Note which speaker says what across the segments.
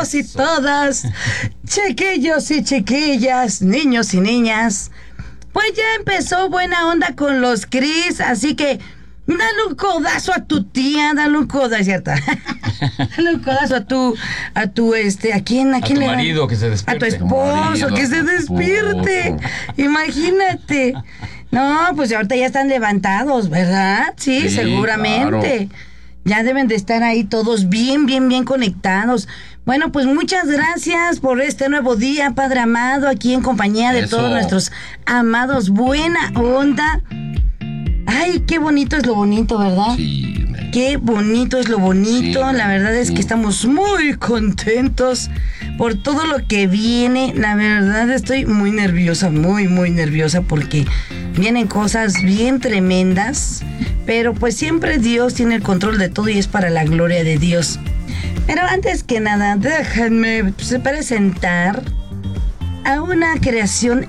Speaker 1: todos y todas, chiquillos y chiquillas, niños y niñas. Pues ya empezó Buena Onda con los Cris, así que dale un codazo a tu tía, dale un codazo, ¿cierto? Dale un codazo a tu, ¿a quién
Speaker 2: a tu
Speaker 1: le
Speaker 2: marido que se despierte.
Speaker 1: A tu esposo, que se despierte. Imagínate. No, pues ahorita ya están levantados, ¿verdad? Sí, seguramente. Claro. Ya deben de estar ahí todos bien conectados. Bueno, pues muchas gracias por este nuevo día, Padre amado, aquí en compañía de todos nuestros amados. Buena Onda. Ay, qué bonito es lo bonito, ¿verdad?
Speaker 3: Sí.
Speaker 1: Qué bonito es lo bonito. Sí, la verdad es que estamos muy contentos por todo lo que viene. La verdad estoy muy nerviosa, muy nerviosa porque vienen cosas bien tremendas. Pero pues siempre Dios tiene el control de todo y es para la gloria de Dios. Pero antes que nada, déjenme presentar a una creación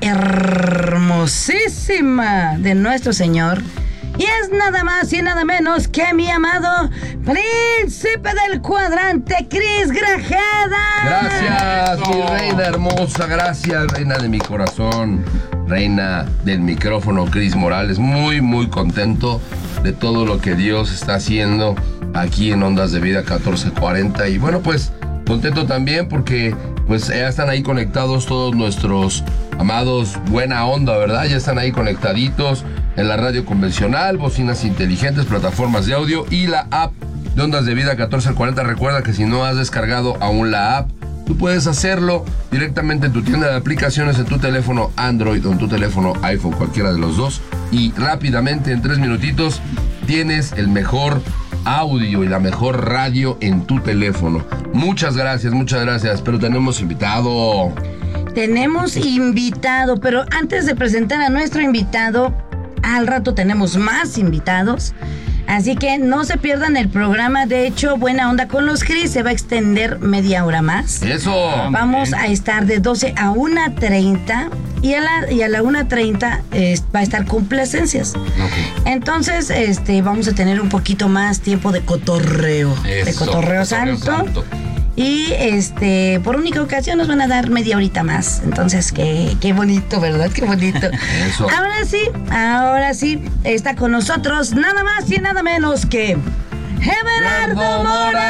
Speaker 1: hermosísima de nuestro Señor. Y es nada más y nada menos que mi amado príncipe del cuadrante, Cris Grajeda.
Speaker 3: Gracias, mi reina hermosa, gracias, reina de mi corazón, reina del micrófono, Cris Morales. Muy contento de todo lo que Dios está haciendo aquí en Ondas de Vida 1440. Y bueno, pues contento también porque pues ya están ahí conectados todos nuestros amados Buena Onda, ¿verdad? Ya están ahí conectaditos en la radio convencional, bocinas inteligentes, plataformas de audio y la app de Ondas de Vida 1440. Recuerda que si no has descargado aún la app, tú puedes hacerlo directamente en tu tienda de aplicaciones, en tu teléfono Android o en tu teléfono iPhone, cualquiera de los dos. Y rápidamente, en 3 minutitos, tienes el mejor audio y la mejor radio en tu teléfono. Muchas gracias. Pero tenemos invitado.
Speaker 1: Pero antes de presentar a nuestro invitado, al rato tenemos más invitados. Así que no se pierdan el programa. De hecho, Buena Onda con los Cris se va a extender media hora más.
Speaker 3: ¡Eso!
Speaker 1: Vamos a estar de 12 a 1:30 y a la 1:30 va a estar Complacencias.
Speaker 2: Okay.
Speaker 1: Entonces, vamos a tener un poquito más tiempo de cotorreo.
Speaker 2: Eso,
Speaker 1: de cotorreo santo. Y por única ocasión nos van a dar media horita más. Entonces, qué bonito, ¿verdad? Qué bonito.
Speaker 3: Eso.
Speaker 1: Ahora sí, está con nosotros nada más y nada menos que Everardo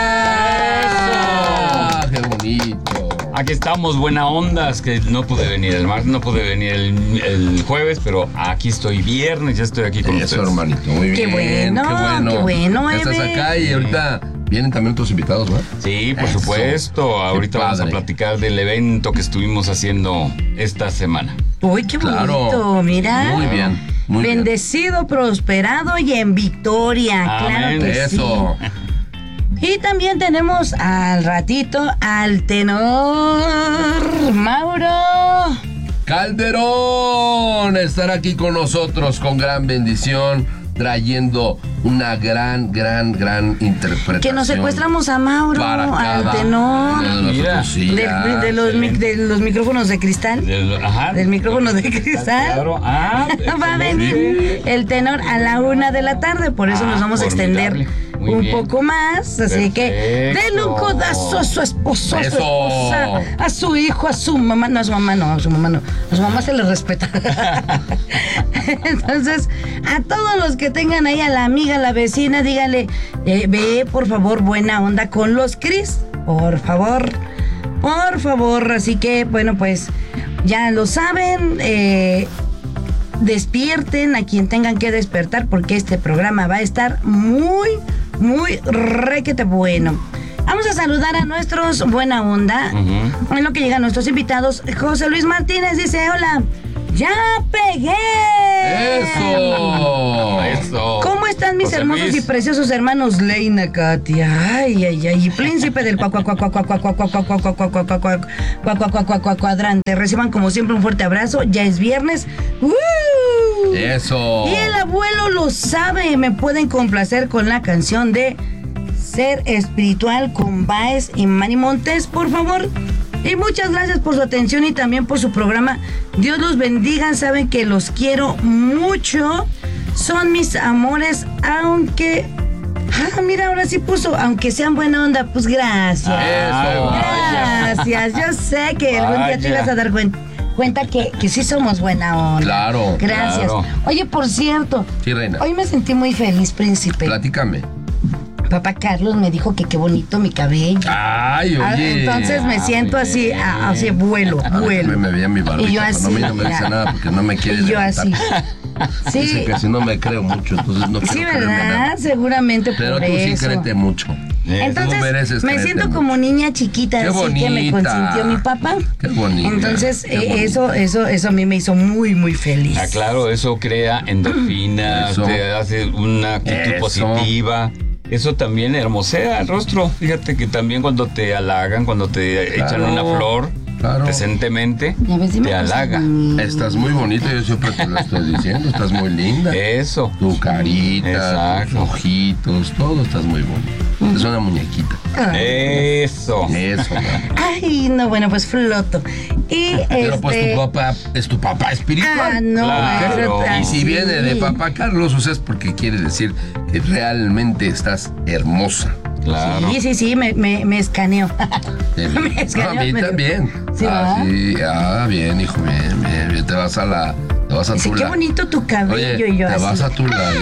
Speaker 1: Mora.
Speaker 3: ¡Qué bonito!
Speaker 2: Aquí estamos, Buena Ondas, que no pude venir el martes, no pude venir el jueves, pero aquí estoy viernes, ya estoy aquí con ustedes.
Speaker 3: Eso, hermanito, muy bien.
Speaker 1: Qué bueno,
Speaker 3: Estás acá y ahorita vienen también otros invitados, ¿no?
Speaker 2: Sí, por supuesto. Ahorita vamos a platicar del evento que estuvimos haciendo esta semana.
Speaker 1: Uy, qué bonito, mira.
Speaker 3: Muy bien.
Speaker 1: Bendecido, prosperado y en victoria.
Speaker 2: Amén.
Speaker 1: Claro que
Speaker 3: eso.
Speaker 1: Sí. Y también tenemos al ratito al tenor Mauro
Speaker 3: Calderón. Estar aquí con nosotros con gran bendición, trayendo una gran interpretación.
Speaker 1: Que nos secuestramos a Mauro, al tenor.
Speaker 2: Mira.
Speaker 1: De los micrófonos de cristal. Del micrófono de cristal.
Speaker 2: Claro.
Speaker 1: Va a venir el tenor a la 1 de la tarde. Por eso nos vamos a extender un poco más. Así que denle un codazo a su esposo, a su esposa, a su hijo, a su mamá. No, a su mamá no. A su mamá se le respeta. Entonces, a todos los que tengan ahí a la amiga, a la vecina, díganle, ve por favor Buena Onda con los Cris, por favor. Así que, bueno, pues ya lo saben, despierten a quien tengan que despertar porque este programa va a estar muy requete bueno. Vamos a saludar a nuestros Buena Onda. En lo que llegan nuestros invitados, José Luis Martínez dice, hola, ¡ya pegué!
Speaker 3: ¡Eso!
Speaker 1: ¿Cómo están mis
Speaker 2: José
Speaker 1: hermosos
Speaker 2: Luis.
Speaker 1: y preciosos hermanos Leina, Katia? Ay, y príncipe del cuadrante. Reciban como siempre un fuerte abrazo. Ya es viernes.
Speaker 3: ¡Eso!
Speaker 1: Y el abuelo lo sabe. Me pueden complacer con la canción de Ser Espiritual con Baez y Manny Montes, por favor. Y muchas gracias por su atención y también por su programa. Dios los bendiga. Saben que los quiero mucho. Son mis amores, aunque Mira, ahora sí puso, aunque sean buena onda, pues gracias. Gracias. Yo sé que algún día te ibas a dar cuenta que sí somos buena onda.
Speaker 3: Claro.
Speaker 1: Gracias.
Speaker 2: Claro.
Speaker 1: Oye, por cierto.
Speaker 3: Sí, reina.
Speaker 1: Hoy me sentí muy feliz, príncipe.
Speaker 3: Platícame.
Speaker 1: Papá Carlos me dijo que qué bonito mi cabello.
Speaker 3: Ay, oye.
Speaker 1: Entonces me siento
Speaker 2: muy
Speaker 1: así,
Speaker 2: bien.
Speaker 1: así vuelo.
Speaker 3: Me veía mi barbita.
Speaker 1: Y yo
Speaker 3: pero
Speaker 1: así,
Speaker 3: no me dice
Speaker 1: mira.
Speaker 3: nada porque no me quiere
Speaker 1: Y yo
Speaker 3: levantar.
Speaker 1: así.
Speaker 3: Dice
Speaker 1: Sí,
Speaker 3: que si no me creo mucho, entonces no quiero
Speaker 1: sí,
Speaker 3: creerme nada.
Speaker 1: ¿verdad? Seguramente
Speaker 3: Pero
Speaker 1: por
Speaker 3: tú sí
Speaker 1: eso.
Speaker 3: créete mucho.
Speaker 1: Entonces,
Speaker 3: Tú mereces
Speaker 1: me
Speaker 3: creerte
Speaker 1: siento
Speaker 3: mucho.
Speaker 1: como niña chiquita,
Speaker 3: Qué
Speaker 1: así que me
Speaker 3: bonita.
Speaker 1: consintió mi papá.
Speaker 3: Qué bonita.
Speaker 1: Entonces,
Speaker 3: Qué bonita.
Speaker 1: eso a mí me hizo muy, muy feliz.
Speaker 2: Ah, claro, eso crea endorfinas,
Speaker 3: Eso.
Speaker 2: te hace una actitud
Speaker 3: Eso.
Speaker 2: positiva. Eso también hermosea el rostro. Fíjate que también cuando te halagan, cuando te echan
Speaker 3: Claro,
Speaker 2: una flor,
Speaker 3: claro.
Speaker 2: presentemente,
Speaker 1: Ya ves, dime
Speaker 2: te
Speaker 1: cosas
Speaker 2: halaga.
Speaker 1: bonitas.
Speaker 3: Estás muy bonita, yo siempre te lo estoy diciendo. Estás muy linda.
Speaker 2: Eso.
Speaker 3: Tu carita,
Speaker 2: Exacto.
Speaker 3: tus ojitos, todo estás muy bonito. Es una muñequita.
Speaker 2: Eso.
Speaker 3: Eso, ¿no?
Speaker 1: Ay, no, bueno, pues floto. Y
Speaker 3: Pero pues tu papá es tu papá espiritual.
Speaker 1: no,
Speaker 2: Claro.
Speaker 1: eso-
Speaker 3: Y si
Speaker 1: sí.
Speaker 3: viene de papá Carlos, o sea, es porque quiere decir que realmente estás hermosa.
Speaker 2: Claro.
Speaker 1: Sí, me escaneó. Me escaneó,
Speaker 3: A mí
Speaker 1: me-
Speaker 3: también.
Speaker 1: Sí, ¿verdad?
Speaker 3: sí, bien, hijo, bien. Te vas a
Speaker 1: Dice,
Speaker 3: Tula.
Speaker 1: qué bonito tu cabello.
Speaker 3: Oye,
Speaker 1: Y yo
Speaker 3: te
Speaker 1: así.
Speaker 3: vas a Tula,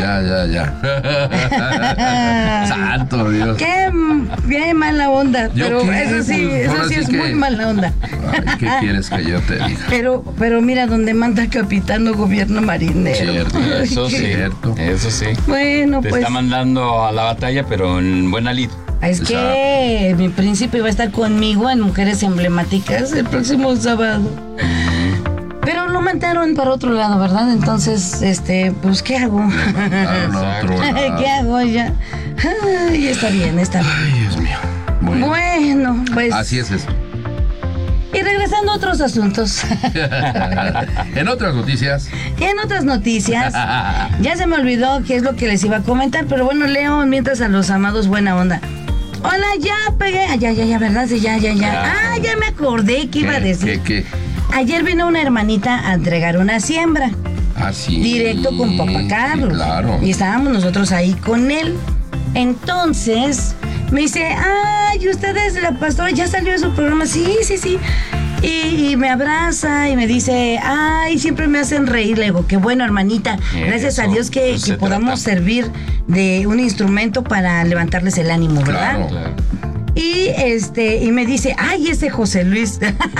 Speaker 3: ya. Santo Dios.
Speaker 1: Qué bien mala onda.
Speaker 3: ¿Yo
Speaker 1: Pero
Speaker 3: qué?
Speaker 1: eso sí,
Speaker 3: Pues, ahora sí
Speaker 1: es
Speaker 3: que-
Speaker 1: muy mala onda.
Speaker 3: Ay, ¿qué quieres que yo te diga?
Speaker 1: Pero mira, donde manda capitán no gobierno marinero.
Speaker 3: Cierto,
Speaker 1: Ay,
Speaker 2: Eso
Speaker 1: qué-
Speaker 2: sí.
Speaker 3: Cierto.
Speaker 2: Eso sí.
Speaker 1: Bueno,
Speaker 2: Te
Speaker 1: pues.
Speaker 2: está mandando a la batalla, pero en buena lid.
Speaker 1: Es que mi príncipe va a estar conmigo en Mujeres Emblemáticas el próximo sábado. Pero lo mandaron para otro lado, ¿verdad? Entonces, pues, ¿qué hago?
Speaker 3: Mandaron a otro lado.
Speaker 1: ¿Qué hago ya? Ay, está bien.
Speaker 3: Ay, Dios mío.
Speaker 1: Bueno, pues.
Speaker 3: Así es esto.
Speaker 1: Y regresando a otros asuntos.
Speaker 3: En otras noticias.
Speaker 1: Y en otras noticias, ya se me olvidó qué es lo que les iba a comentar, pero bueno, leo mientras a los amados buena onda. Hola, ya pegué. Ya, ¿verdad? Sí, ya. Ah, ya me acordé que iba a decir.
Speaker 3: ¿Qué?
Speaker 1: Ayer vino una hermanita a entregar una siembra,
Speaker 3: Así.
Speaker 1: directo con papá Carlos.
Speaker 3: Sí, claro.
Speaker 1: Y estábamos nosotros ahí con él. Entonces, me dice, ay, ustedes, la pastora, ya salió de su programa. Sí. Y me abraza y me dice, ay, siempre me hacen reír. Le digo, qué bueno, hermanita. Gracias a
Speaker 2: Eso,
Speaker 1: Dios que
Speaker 2: eso se
Speaker 1: podamos
Speaker 2: trata.
Speaker 1: servir de un instrumento para levantarles el ánimo, ¿verdad?
Speaker 3: Claro.
Speaker 2: Claro.
Speaker 1: Y me dice, ay, ese José Luis.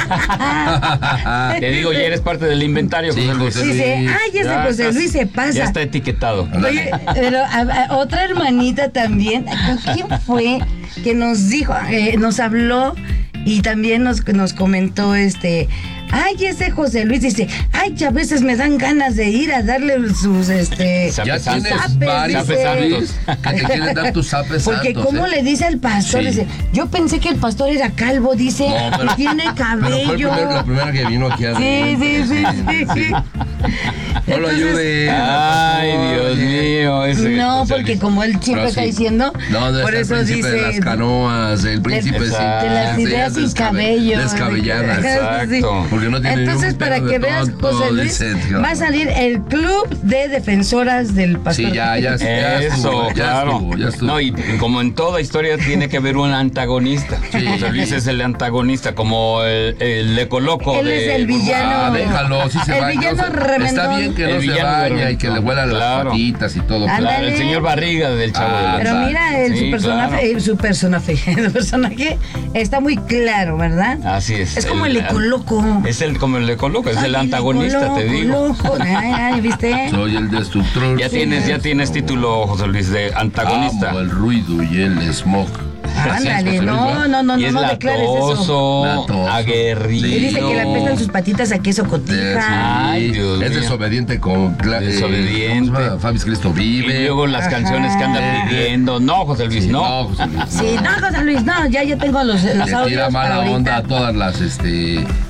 Speaker 2: Te digo, ya eres parte del inventario,
Speaker 3: Sí,
Speaker 2: José Luis.
Speaker 3: José
Speaker 1: Dice,
Speaker 3: Luis.
Speaker 1: ay, ese
Speaker 2: Ya
Speaker 1: José
Speaker 2: estás-
Speaker 1: Luis se pasa.
Speaker 2: Ya está etiquetado.
Speaker 1: Oye, pero otra hermanita también, ¿quién fue que nos dijo, nos habló y también nos comentó ay, ese José Luis dice, ay, que a veces me dan ganas de ir a darle sus
Speaker 3: Ya
Speaker 2: Zapes
Speaker 3: tienes
Speaker 2: santos.
Speaker 3: varios
Speaker 1: dice.
Speaker 3: Luis, que te quieren dar tus zapes
Speaker 1: Porque
Speaker 3: santos.
Speaker 1: cómo le dice al pastor,
Speaker 3: Sí.
Speaker 1: dice, yo pensé que el pastor era calvo, dice,
Speaker 3: No, pero-
Speaker 1: y tiene
Speaker 3: Pero fue
Speaker 1: cabello.
Speaker 3: la primera que vino aquí a
Speaker 1: Sí.
Speaker 3: No lo
Speaker 1: Entonces,
Speaker 3: ayude.
Speaker 2: Ay, Dios mío. ese
Speaker 1: No,
Speaker 2: José
Speaker 1: porque
Speaker 2: Luis.
Speaker 1: como él siempre
Speaker 3: Pero
Speaker 1: está
Speaker 3: sí.
Speaker 1: diciendo,
Speaker 3: No,
Speaker 1: por
Speaker 3: es
Speaker 1: eso
Speaker 3: el príncipe
Speaker 1: dice
Speaker 3: de las canoas, el príncipe
Speaker 2: Exacto.
Speaker 1: de las
Speaker 3: sí,
Speaker 1: ideas sin
Speaker 3: descabe-
Speaker 1: cabello.
Speaker 3: Descabelladas.
Speaker 2: Exacto.
Speaker 3: Porque no tiene
Speaker 1: Entonces,
Speaker 3: ningún
Speaker 1: para
Speaker 3: pelo de
Speaker 1: que veas,
Speaker 3: tonto,
Speaker 1: José Luis,
Speaker 3: dice,
Speaker 1: va a salir el club de defensoras del pastor.
Speaker 3: Sí, ya
Speaker 2: Eso,
Speaker 3: estuvo,
Speaker 2: claro.
Speaker 3: ya estuvo.
Speaker 2: No, y como en toda historia tiene que haber un antagonista.
Speaker 3: Sí.
Speaker 2: José Luis es el antagonista, como el ecoloco
Speaker 1: Él
Speaker 2: de
Speaker 1: es el villano.
Speaker 3: Ah, déjalo, sí se
Speaker 1: El
Speaker 3: baña.
Speaker 1: villano
Speaker 3: no se-
Speaker 1: remendón.
Speaker 3: Está bien que
Speaker 2: El
Speaker 3: no se
Speaker 2: villano
Speaker 3: baña y
Speaker 2: remendón,
Speaker 3: que le huelan las
Speaker 2: claro.
Speaker 3: patitas y todo.
Speaker 1: Ándale.
Speaker 2: Claro, el señor Barriga del Chavo del
Speaker 1: Pero
Speaker 3: Exacto.
Speaker 1: mira,
Speaker 2: Sí,
Speaker 1: su personaje está muy claro, ¿verdad?
Speaker 2: Así es.
Speaker 1: Es como el ecoloco.
Speaker 2: Es como el ecoloco, es
Speaker 1: Ay,
Speaker 2: el antagonista, te digo.
Speaker 1: Loco. Ay, ¿viste?
Speaker 3: Soy el destructor.
Speaker 2: Ya tienes título, José Luis, de antagonista.
Speaker 3: Amo el ruido y el smog.
Speaker 1: Ándale,
Speaker 3: José Luis,
Speaker 1: no declares eso.
Speaker 2: latoso,
Speaker 3: Latoso.
Speaker 2: aguerrido.
Speaker 1: Y dice que le apestan sus patitas a queso cotija.
Speaker 2: Ay, Dios
Speaker 3: es
Speaker 2: mío.
Speaker 3: desobediente con
Speaker 2: Desobediente.
Speaker 3: ¿cómo se llama? Fabis Cristo
Speaker 2: Y
Speaker 3: vive.
Speaker 2: luego las
Speaker 1: Ajá.
Speaker 2: canciones que anda pidiendo. No, José Luis,
Speaker 3: Sí,
Speaker 2: no.
Speaker 3: José Luis,
Speaker 1: Sí, no, José Luis, no, ya yo tengo los
Speaker 3: Le
Speaker 1: audios
Speaker 3: tira
Speaker 1: para
Speaker 3: mala
Speaker 1: ahorita.
Speaker 3: onda a todas las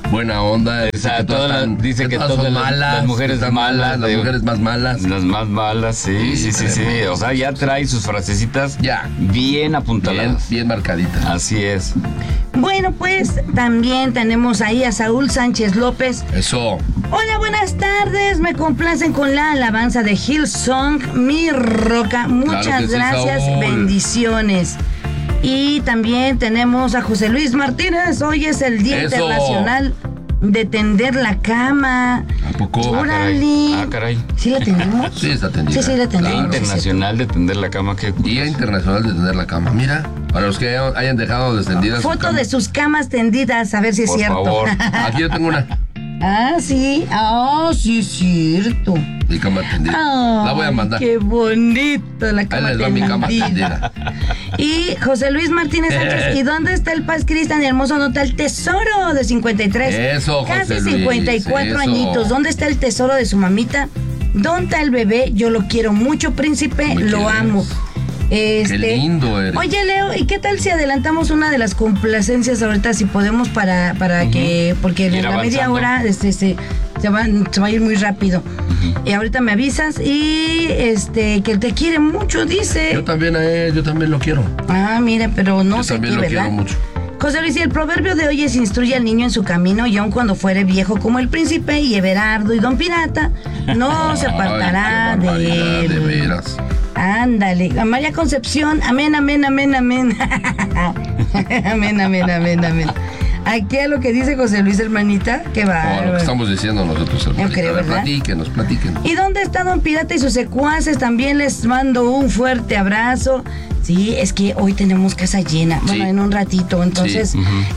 Speaker 3: buena onda.
Speaker 2: Dice que todas
Speaker 3: son malas,
Speaker 2: las mujeres malas.
Speaker 3: Las mujeres más malas.
Speaker 2: Las más malas, sí. O sea, ya trae sus frasecitas bien apuntaladas.
Speaker 3: Bien marcaditas.
Speaker 2: Así es.
Speaker 1: Bueno, pues también tenemos ahí a Saúl Sánchez López.
Speaker 3: Eso.
Speaker 1: Hola, buenas tardes. Me complacen con la alabanza de Hillsong, mi roca. Muchas gracias,
Speaker 3: Saúl.
Speaker 1: Bendiciones. Y también tenemos a José Luis Martínez. Hoy es el Día Internacional de tender la cama.
Speaker 3: ¿A poco?
Speaker 1: ¡Órale!
Speaker 2: Caray.
Speaker 1: ¿Sí la tendemos?
Speaker 3: Sí, está tendida.
Speaker 1: Sí, la tendemos.
Speaker 3: Claro.
Speaker 2: Internacional de tender la cama.
Speaker 3: Día Internacional de tender la cama. Mira, para los que hayan dejado descendidas.
Speaker 1: Foto de sus camas tendidas, a ver si es cierto.
Speaker 2: Por favor.
Speaker 3: Aquí yo tengo una.
Speaker 1: Ah, sí. Ah, sí, es cierto.
Speaker 3: Mi cama tendida. La voy a mandar.
Speaker 1: Qué bonito la cama
Speaker 3: Ahí les va mi cama
Speaker 1: tendida. Y José Luis Martínez Sánchez, ¿y dónde está el Paz Cristian hermoso? Nota el tesoro de 53.
Speaker 3: Eso, José
Speaker 1: Casi
Speaker 3: Luis,
Speaker 1: 54
Speaker 3: eso.
Speaker 1: añitos. ¿Dónde está el tesoro de su mamita? ¿Dónde está el bebé? Yo lo quiero mucho, príncipe.
Speaker 3: ¿Me
Speaker 1: Lo
Speaker 3: quieres?
Speaker 1: amo.
Speaker 3: Qué lindo eres.
Speaker 1: Oye, Leo, ¿y qué tal si adelantamos una de las complacencias ahorita, si podemos, para que, porque en la media hora se va a ir muy rápido. Y ahorita me avisas y que te quiere mucho, dice.
Speaker 3: Yo también a él, yo también lo quiero.
Speaker 1: Ah, mira, pero no sé qué,
Speaker 3: lo
Speaker 1: ¿verdad?
Speaker 3: quiero mucho.
Speaker 1: José Luis, y el proverbio de hoy es: instruye al niño en su camino, y aun cuando fuere viejo como el príncipe y Everardo y Don Pirata, no se apartará
Speaker 3: Ay, qué barbaridad,
Speaker 1: de él.
Speaker 3: de veras.
Speaker 1: Ándale, María Concepción, amén, amén, amén, amén. Amén, amén, amén, amén. Aquí a lo que dice José Luis, hermanita, que va.
Speaker 3: Lo que estamos diciendo nosotros, hermanita.
Speaker 1: Yo creo, ¿verdad?
Speaker 3: Platiquen.
Speaker 1: ¿Y dónde está Don Pirata y sus secuaces? También les mando un fuerte abrazo. Sí, es que hoy tenemos casa llena. Bueno, en un ratito. Entonces,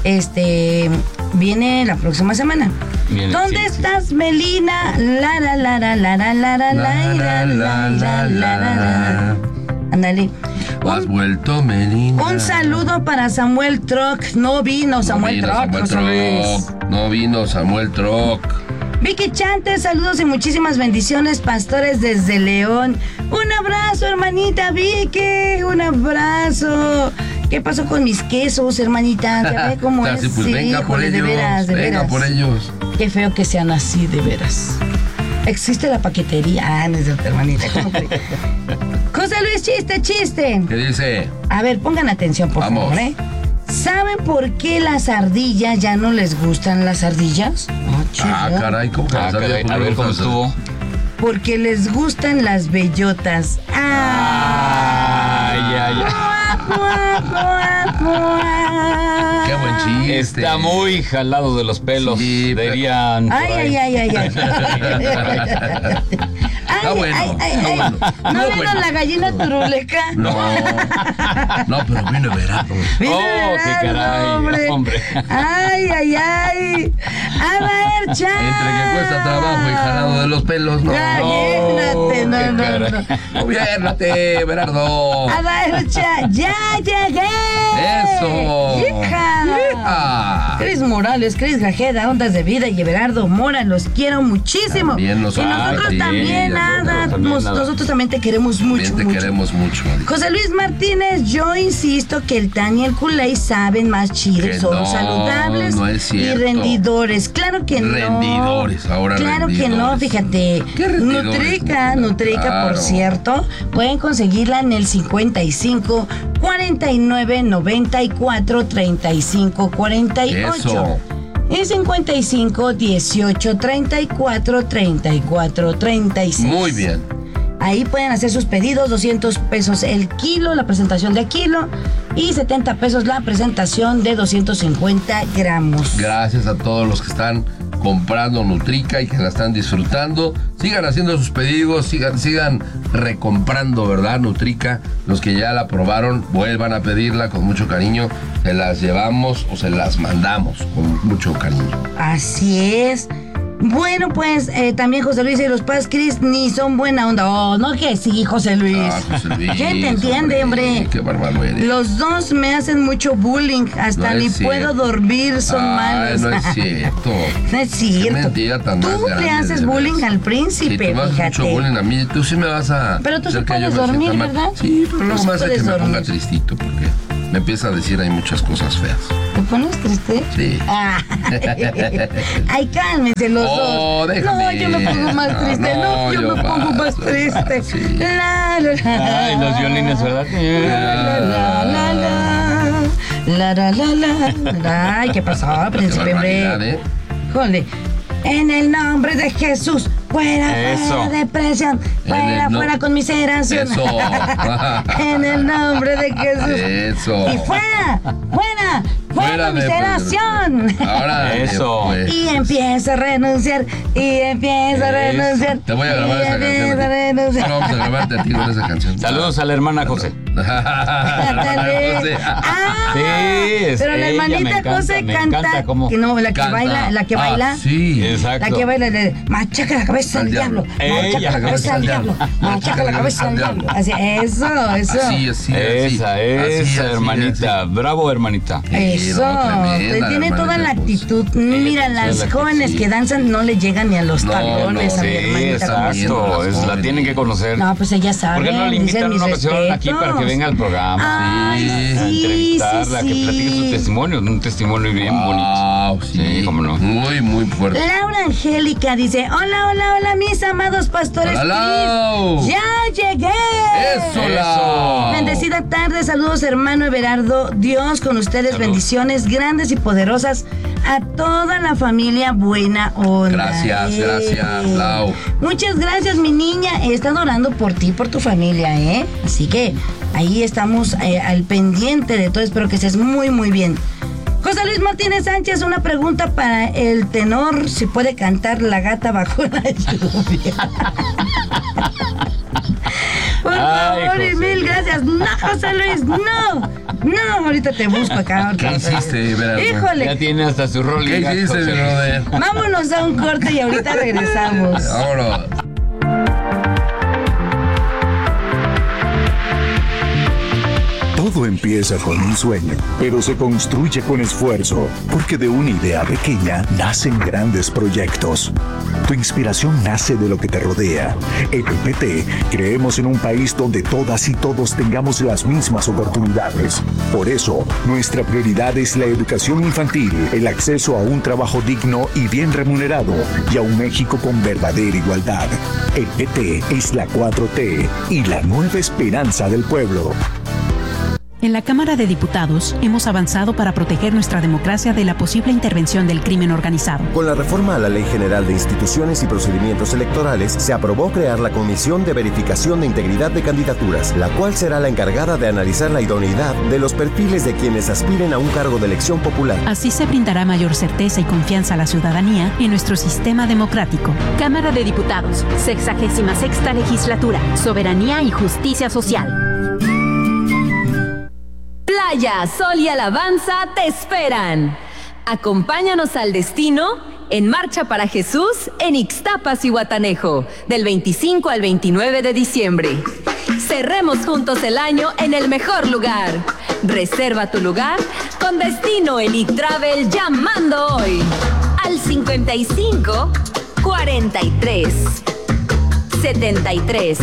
Speaker 1: viene la próxima semana. ¿Dónde estás, Melina? Ándale.
Speaker 3: Has vuelto, Melina.
Speaker 1: Un saludo para Samuel Troc. No vino Samuel Troc, José Luis.
Speaker 3: No vino Samuel Troc.
Speaker 1: Vicky Chante, saludos y muchísimas bendiciones, pastores desde León. Un abrazo, hermanita Vicky, un abrazo. ¿Qué pasó con mis quesos, hermanita? ¿Ya ve cómo es?
Speaker 3: Pues venga por ellos,
Speaker 1: de veras.
Speaker 3: venga por ellos.
Speaker 1: Qué feo que sean así, de veras. ¿Existe la paquetería? Ah, no es de hermanita. ¿Cómo que? José Luis, chiste.
Speaker 3: ¿Qué dice?
Speaker 1: A ver, pongan atención, por favor, ¿eh? ¿Saben por qué las ardillas ya no les gustan las ardillas?
Speaker 3: Caray, ¿cómo que las ardillas?
Speaker 2: A ver cómo estuvo.
Speaker 1: Porque les gustan las bellotas.
Speaker 3: Qué buen chiste.
Speaker 2: Está muy jalado de los pelos.
Speaker 3: Sí,
Speaker 2: dirían.
Speaker 1: Ay.
Speaker 3: Está bueno.
Speaker 1: ¿No vieron la gallina turuleca?
Speaker 3: No, pero vino Everardo.
Speaker 2: Qué caray, hombre.
Speaker 1: Ay. A ver, chat.
Speaker 3: Entre que cuesta trabajo y jalado de los pelos, no.
Speaker 1: Gobiérnate, no.
Speaker 3: Gobiérnate, Everardo.
Speaker 1: A ver, chat, ya llegué.
Speaker 3: Eso.
Speaker 1: ¡Hija! Cris Morales, Cris Grajeda, Ondas de Vida y Everardo Mora, los quiero muchísimo.
Speaker 3: También
Speaker 1: y nosotros también, Ada. Nosotros también te queremos mucho.
Speaker 3: También te queremos mucho.
Speaker 1: José Luis Martínez, yo insisto que el Tani y el Kool-Aid saben más chido, son saludables y rendidores. Claro que no.
Speaker 3: Rendidores, ahora
Speaker 1: claro
Speaker 3: rendidores.
Speaker 1: Que no, fíjate.
Speaker 3: ¿Qué rendidores?
Speaker 1: Nutrica,
Speaker 3: Claro.
Speaker 1: por cierto, pueden conseguirla en el 55 49 94 35 48.
Speaker 3: Eso.
Speaker 1: En 55 18 34 34 36.
Speaker 3: Muy bien.
Speaker 1: Ahí pueden hacer sus pedidos, 200 pesos el kilo, la presentación de kilo, y 70 pesos la presentación de 250 gramos.
Speaker 3: Gracias a todos los que están comprando Nutrica y que la están disfrutando. Sigan haciendo sus pedidos, sigan recomprando, ¿verdad? Nutrica. Los que ya la probaron, vuelvan a pedirla con mucho cariño. Se las llevamos o se las mandamos con mucho cariño.
Speaker 1: Así es. Bueno, pues también José Luis y los Paz Cris ni son buena onda. Oh, no que sí, José Luis.
Speaker 3: José Luis.
Speaker 1: ¿Quién te entiende, hombre?
Speaker 3: Qué bárbaro eres.
Speaker 1: Los dos me hacen mucho bullying. Hasta
Speaker 3: No
Speaker 1: ni
Speaker 3: es
Speaker 1: puedo
Speaker 3: cierto.
Speaker 1: dormir, son malos.
Speaker 3: No es cierto.
Speaker 1: No es cierto.
Speaker 3: Qué mentira tan
Speaker 1: Tú
Speaker 3: más
Speaker 1: le
Speaker 3: grande,
Speaker 1: haces
Speaker 3: de
Speaker 1: bullying
Speaker 3: veras.
Speaker 1: al príncipe,
Speaker 3: Sí, tú me haces
Speaker 1: fíjate.
Speaker 3: mucho bullying a mí. Tú sí me vas a...
Speaker 1: Pero tú sí
Speaker 3: hacer que yo
Speaker 1: puedes
Speaker 3: me
Speaker 1: dormir,
Speaker 3: sienta mal.
Speaker 1: ¿verdad?
Speaker 3: Sí, pero
Speaker 1: Tú
Speaker 3: luego
Speaker 1: sí
Speaker 3: me hace que
Speaker 1: puedes
Speaker 3: me ponga
Speaker 1: dormir.
Speaker 3: tristito porque me empieza a decir hay muchas cosas feas.
Speaker 1: ¿Te pones triste?
Speaker 3: Sí.
Speaker 1: Ay, cálmense los dos.
Speaker 3: Déjame.
Speaker 1: No, yo me pongo más triste. No, yo me pongo más triste.
Speaker 3: Sí.
Speaker 2: Ay, los violines, ¿verdad?
Speaker 1: Ay, ¿qué pasó, príncipe? Híjole. En el nombre de Jesús, fuera depresión, fuera conmiseración.
Speaker 3: Eso.
Speaker 1: En el nombre de Jesús.
Speaker 3: Eso.
Speaker 1: Y fuera conmiseración.
Speaker 3: Ahora.
Speaker 2: Eso.
Speaker 3: Pues.
Speaker 1: Y empieza a renunciar.
Speaker 3: Te voy a grabar esa canción. No, vamos a grabarte a ti con esa canción.
Speaker 2: Saludos a la hermana José.
Speaker 1: Pero la hermanita José canta. Que no, la que baila.
Speaker 3: Sí.
Speaker 2: Exacto.
Speaker 1: La que baila, machaca la cabeza al diablo. Machaca la cabeza al diablo. Machaca la cabeza al diablo. Así, eso.
Speaker 3: Así.
Speaker 2: Esa, hermanita. Bravo, hermanita.
Speaker 1: Eso. Tiene toda la actitud. Mira, las jóvenes que danzan no le llegan ni a los talones a mi hermanita.
Speaker 2: Exacto. La tienen que conocer.
Speaker 1: No, pues ella sabe.
Speaker 2: ¿Por qué no le invitan una ocasión aquí para que venga al programa?
Speaker 1: Ay,
Speaker 2: a entrevistarla, que platique su testimonio. Un testimonio bien bonito.
Speaker 3: Sí,
Speaker 2: cómo no.
Speaker 3: Muy, muy fuerte.
Speaker 1: Laura Angélica dice: hola, mis amados pastores.
Speaker 3: ¡Hola!
Speaker 1: ¡Ya llegué!
Speaker 3: ¡Eso!
Speaker 1: Bendecida tarde, saludos hermano Everardo. Dios con ustedes,
Speaker 2: Salud.
Speaker 1: bendiciones grandes y poderosas a toda la familia Buena Onda.
Speaker 3: Gracias, Lau.
Speaker 1: Muchas gracias, mi niña. He estado orando por ti, por tu familia, ¿eh? Así que ahí estamos al pendiente de todo. Espero que estés muy, muy bien. José Luis Martínez Sánchez, una pregunta para el tenor, si puede cantar La Gata Bajo la Lluvia. Por favor, y mil gracias. No, José Luis, no, ahorita te busco acá.
Speaker 3: ¿Qué hiciste, Verano?
Speaker 1: Híjole.
Speaker 2: Ya tiene hasta su rol.
Speaker 3: ¿Qué hiciste, brother?
Speaker 1: Vámonos a un corte y ahorita regresamos.
Speaker 3: Vámonos.
Speaker 4: Todo empieza con un sueño, pero se construye con esfuerzo, porque de una idea pequeña nacen grandes proyectos. Tu inspiración nace de lo que te rodea. En el PT creemos en un país donde todas y todos tengamos las mismas oportunidades. Por eso, nuestra prioridad es la educación infantil, el acceso a un trabajo digno y bien remunerado, y a un México con verdadera igualdad. El PT es la 4T y la nueva esperanza del pueblo.
Speaker 5: En la Cámara de Diputados hemos avanzado para proteger nuestra democracia de la posible intervención del crimen organizado.
Speaker 6: Con la reforma a la Ley General de Instituciones y Procedimientos Electorales, se aprobó crear la Comisión de Verificación de Integridad de Candidaturas, la cual será la encargada de analizar la idoneidad de los perfiles de quienes aspiren a un cargo de elección popular.
Speaker 5: Así se brindará mayor certeza y confianza a la ciudadanía en nuestro sistema democrático.
Speaker 7: Cámara de Diputados, 66ª Legislatura, Soberanía y Justicia Social. Playa, sol y alabanza te esperan. Acompáñanos al destino en Marcha para Jesús en Ixtapas y Guatanejo, del 25 al 29 de diciembre. Cerremos juntos el año en el mejor lugar. Reserva tu lugar con Destino Elite Travel llamando hoy al 55 43 73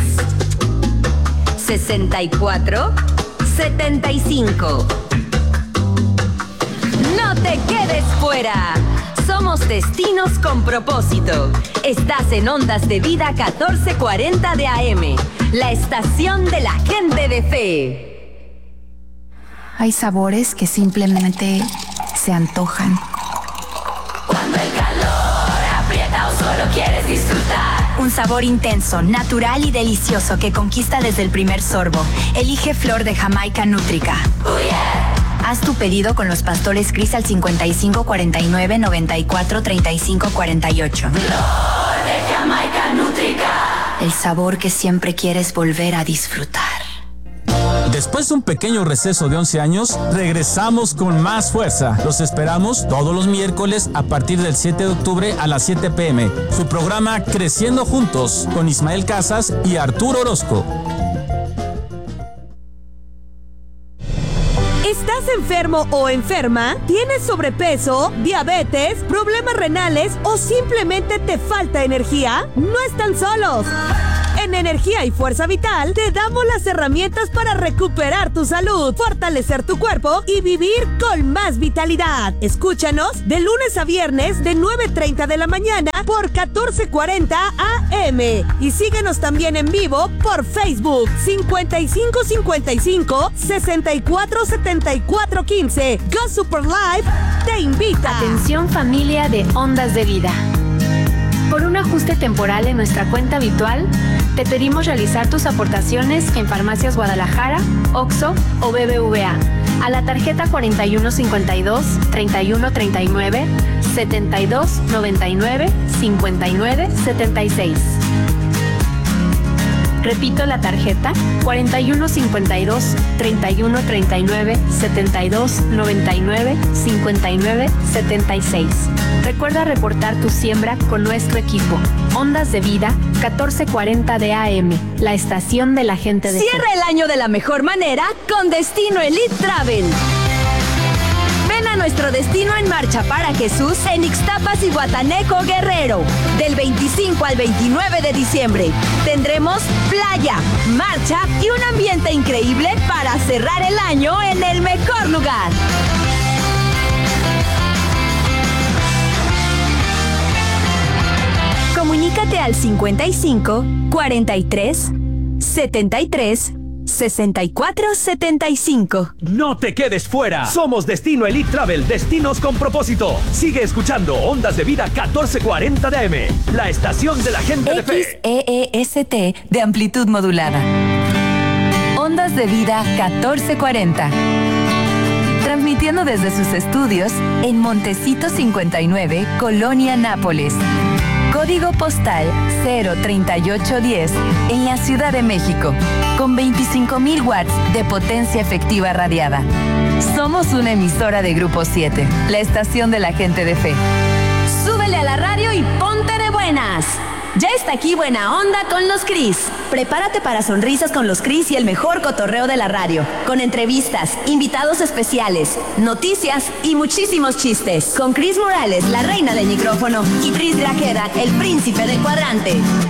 Speaker 7: 64 75. No te quedes fuera. Somos Destinos con Propósito. Estás en Ondas de Vida 1440 de AM, la estación de la gente de fe.
Speaker 8: Hay sabores que simplemente se antojan.
Speaker 7: Cuando el calor aprieta o solo quieres disfrutar.
Speaker 8: Un sabor intenso, natural y delicioso que conquista desde el primer sorbo. Elige Flor de Jamaica Nútrica.
Speaker 7: Oh yeah.
Speaker 8: Haz tu pedido con los pastores Cris al 55 49 94 35 48.
Speaker 7: Flor de Jamaica Nútrica.
Speaker 8: El sabor que siempre quieres volver a disfrutar.
Speaker 9: Después de un pequeño receso de 11 años, regresamos con más fuerza. Los esperamos todos los miércoles a partir del 7 de octubre a las 7 p.m. Su programa Creciendo Juntos con Ismael Casas y Arturo Orozco.
Speaker 10: ¿Estás enfermo o enferma? ¿Tienes sobrepeso, diabetes, problemas renales o simplemente te falta energía? No están solos. En En Energía y Fuerza Vital te damos las herramientas para recuperar tu salud, fortalecer tu cuerpo y vivir con más vitalidad. Escúchanos de lunes a viernes de 9:30 de la mañana por 1440 AM y síguenos también en vivo por Facebook 5555 64 74 15. Go Super Live te invita.
Speaker 11: Atención familia de Ondas de Vida. Por un ajuste temporal en nuestra cuenta habitual, te pedimos realizar tus aportaciones en Farmacias Guadalajara, OXXO o BBVA a la tarjeta 4152 3139 7299 5976. Repito la tarjeta 4152 3139 7299 5976. Recuerda reportar tu siembra con nuestro equipo. Ondas de Vida 1440 de AM, la estación de la gente de
Speaker 7: Cierra el año de la mejor manera con Destino Elite Travel. Ven a nuestro destino en Marcha para Jesús en Ixtapas y Guatanejo, Guerrero. Del 25 al 29 de diciembre tendremos playa, marcha y un ambiente increíble para cerrar el año en el mejor lugar. Comunícate al 55 43 73 64 75.
Speaker 12: No te quedes fuera. Somos Destino Elite Travel, destinos con propósito. Sigue escuchando Ondas de Vida 1440 de AM, la estación de la gente de fe.
Speaker 7: XEEST de amplitud modulada. Ondas de Vida 1440. Transmitiendo desde sus estudios en Montecito 59, Colonia Nápoles. Código postal 03810 en la Ciudad de México, con 25,000 watts de potencia efectiva radiada. Somos una emisora de Grupo 7, la estación de la gente de fe. Súbele a la radio y ponte de buenas. Ya está aquí Buena Onda con los Cris. Prepárate para sonrisas con los Cris y el mejor cotorreo de la radio, con entrevistas, invitados especiales, noticias y muchísimos chistes. Con Cris Morales, la reina del micrófono, y Cris Grajeda, el príncipe del cuadrante.